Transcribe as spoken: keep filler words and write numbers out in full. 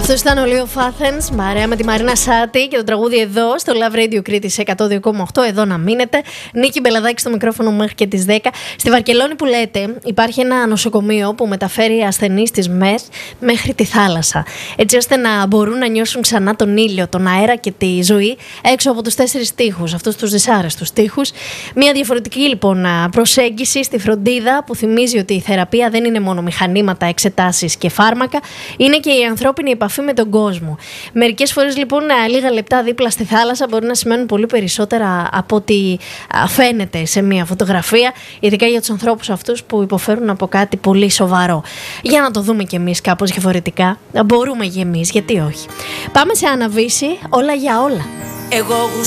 Αυτό ήταν ο Λίο Φάθενς, παρέα με τη Μαρίνα Σάτη και το τραγούδι εδώ στο Love Radio Κρήτης εκατό δύο κόμμα οκτώ. Εδώ να μείνετε. Νίκη Μπελαδάκη στο μικρόφωνο μέχρι και τις δέκα. Στη Βαρκελόνη που λέτε, υπάρχει ένα νοσοκομείο που μεταφέρει ασθενείς της ΜΕΘ μέχρι τη θάλασσα. Έτσι ώστε να μπορούν να νιώσουν ξανά τον ήλιο, τον αέρα και τη ζωή έξω από τους τέσσερις τοίχους, αυτούς τους δυσάρεστους τοίχους. Μια διαφορετική λοιπόν προσέγγιση στη φροντίδα που θυμίζει ότι η θεραπεία δεν είναι μόνο μηχανήματα, εξετάσεις και φάρμακα, είναι και η ανθρώπινη επαφή με τον κόσμο. Μερικές φορές λοιπόν λίγα λεπτά δίπλα στη θάλασσα μπορεί να σημαίνουν πολύ περισσότερα από ό,τι φαίνεται σε μια φωτογραφία, ειδικά για τους ανθρώπους αυτούς που υποφέρουν από κάτι πολύ σοβαρό. Για να το δούμε κι εμείς κάπως διαφορετικά. Μπορούμε κι εμείς, γιατί όχι. Πάμε σε Αναβίση, όλα για όλα. Εγώ